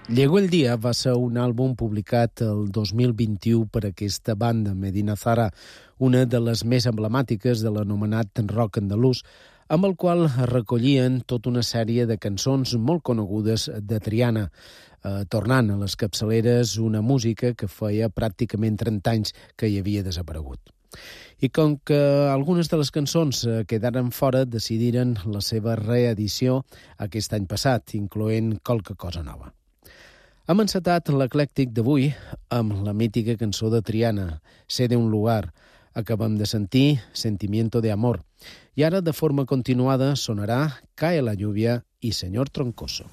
Llegó el dia va ser un àlbum publicat el 2021 per aquesta banda, Medina Zara, una de les més emblemàtiques de l'anomenat rock andalús, amb el qual recollien tota una sèrie de cançons molt conegudes de Triana, tornant a les capçaleres una música que feia pràcticament 30 anys que hi havia desaparegut. I com que algunes de les cançons quedaren fora, decidiren la seva reedició aquest any passat, incloent qualque cosa nova. Hem encetat l'eclèctic d'avui amb la mítica cançó de Triana, Sé de un lugar. Acabem de sentir Sentimiento de amor. I ara, de forma continuada, sonarà Cae la lluvia i Señor Troncoso.